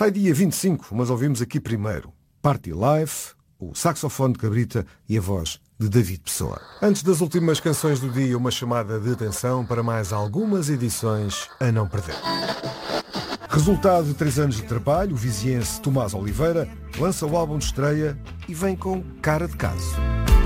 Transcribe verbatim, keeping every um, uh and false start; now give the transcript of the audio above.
Sai dia vinte e cinco, mas ouvimos aqui primeiro Party Life, o saxofone de Cabrita e a voz de David Pessoa. Antes das últimas canções do dia, uma chamada de atenção para mais algumas edições a não perder. Resultado de três anos de trabalho, o viziense Tomás Oliveira lança o álbum de estreia e vem com cara de caso.